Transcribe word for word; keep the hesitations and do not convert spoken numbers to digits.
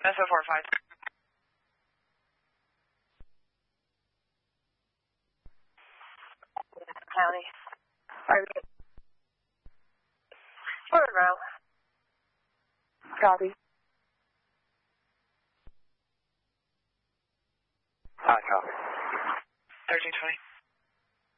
S O four five. County. Are you good? Forward row. Copy. Hi, copy. thirteen twenty.